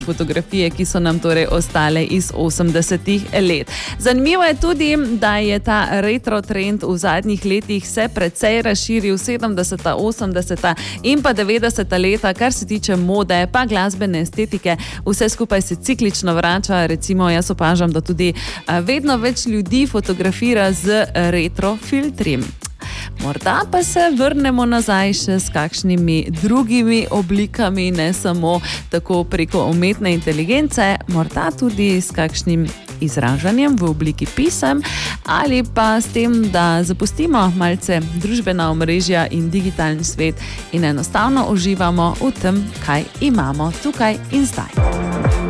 fotografije, ki so nam torej ostale iz 80-ih let. Zanimivo je tudi, da je ta retro trend v zadnjih letih se precej razširil 70., 80. in pa 90. leta, kar se tiče mode, pa glasbene estetike, vse skupaj se ciklično vrača. Recimo, jaz opažam, da tudi vedno več ljudi fotografira z retro filtri. Morda pa se vrnemo nazaj še s kakšnimi drugimi oblikami, ne samo tako preko umetne inteligence, morda tudi s kakšnim izražanjem v obliki pisem ali pa s tem, da zapustimo malce družbena omrežja in digitalni svet in enostavno uživamo v tem, kaj imamo tukaj in zdaj.